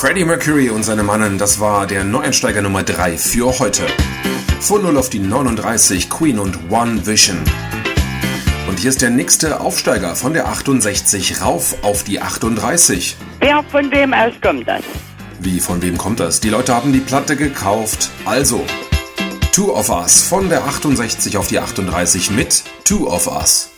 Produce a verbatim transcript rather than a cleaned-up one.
Freddie Mercury und seine Mannen, das war der Neueinsteiger Nummer drei für heute. Von null auf die neununddreißig, Queen und One Vision. Und hier ist der nächste Aufsteiger von der achtundsechzig rauf auf die achtunddreißig. Ja, von wem aus kommt das? Wie, von wem kommt das? Die Leute haben die Platte gekauft. Also, Two of Us von der achtundsechzig auf die achtunddreißig mit Two of Us.